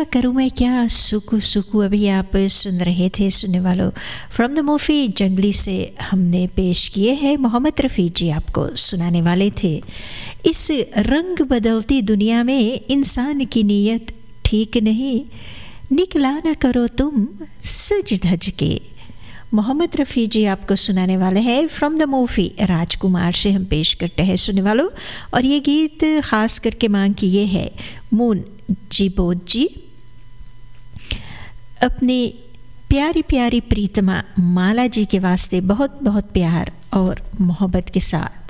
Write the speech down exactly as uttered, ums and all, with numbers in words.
करूँ मैं क्या, सुकू सुकू अभी आप सुन रहे थे सुनने वालों। फ्रॉम द मूवी जंगली से हमने पेश किए हैं, मोहम्मद रफ़ी जी आपको सुनाने वाले थे। इस रंग बदलती दुनिया में इंसान की नीयत ठीक नहीं, निकला न करो तुम सज धज के। मोहम्मद रफ़ी जी आपको सुनाने वाले हैं फ्रॉम द मूवी राजकुमार से हम पेश करते हैं सुनने वालों। और ये गीत ख़ास करके मांग की ये है मून जी बोध जी अपनी प्यारी प्यारी प्रीतमा माला जी के वास्ते बहुत बहुत प्यार और मोहब्बत के साथ।